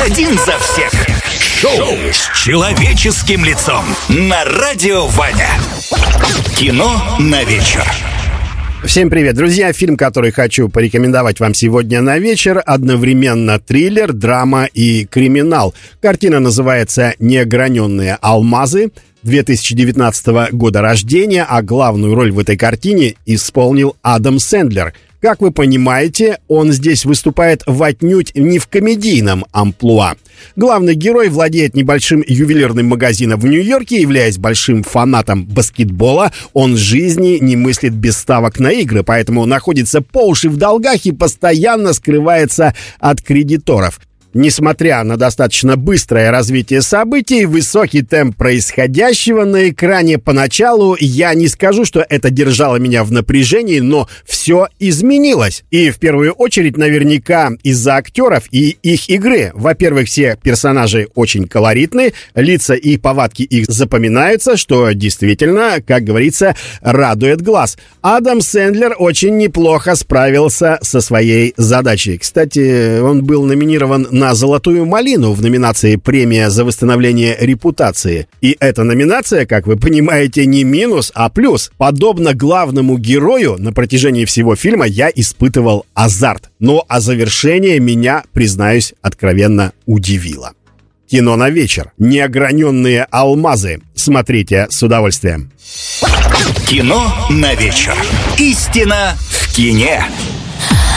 Один за всех. Шоу с человеческим лицом на Радио Ваня. Кино на вечер. Всем привет, друзья! Фильм, который хочу порекомендовать вам сегодня на вечер, одновременно триллер, драма и криминал. Картина называется «Неограненные алмазы», 2019 года рождения, а главную роль в этой картине исполнил Адам Сэндлер. Как вы понимаете, он здесь выступает отнюдь не в комедийном амплуа. Главный герой владеет небольшим ювелирным магазином в Нью-Йорке, являясь большим фанатом баскетбола. Он в жизни не мыслит без ставок на игры, поэтому находится по уши в долгах и постоянно скрывается от кредиторов. Несмотря на достаточно быстрое развитие событий, высокий темп происходящего на экране поначалу, я не скажу, что это держало меня в напряжении, но все изменилось. И в первую очередь наверняка из-за актеров и их игры. Во-первых, все персонажи очень колоритны, лица и повадки их запоминаются, что действительно, как говорится, радует глаз. Адам Сэндлер очень неплохо справился со своей задачей. Кстати, он был номинирован на «Золотую малину» в номинации «Премия за восстановление репутации». И эта номинация, как вы понимаете, не минус, а плюс. Подобно главному герою, на протяжении всего фильма я испытывал азарт. Но завершение меня, признаюсь, откровенно удивило. Кино на вечер. «Неограненные алмазы». Смотрите с удовольствием. Кино на вечер. Истина в кине.